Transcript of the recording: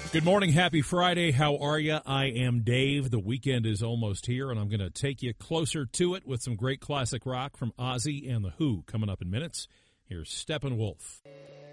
Good morning. Happy Friday. How are you? I am Dave. The weekend is almost here, and I'm going to take you closer to it with some great classic rock from Ozzy and The Who coming up in minutes. Here's Steppenwolf.